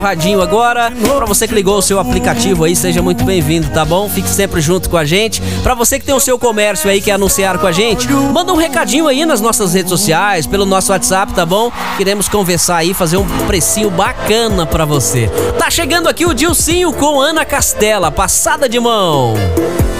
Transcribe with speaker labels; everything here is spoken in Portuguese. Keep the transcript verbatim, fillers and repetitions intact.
Speaker 1: Radinho agora, pra você que ligou o seu aplicativo aí, seja muito bem-vindo, tá bom? Fique sempre junto com a gente. Pra você que tem o seu comércio aí, quer anunciar com a gente, manda um recadinho aí nas nossas redes sociais, pelo nosso WhatsApp, tá bom? Queremos conversar aí, fazer um precinho bacana pra você. Tá chegando aqui o Dilcinho com Ana Castela, passada de mão.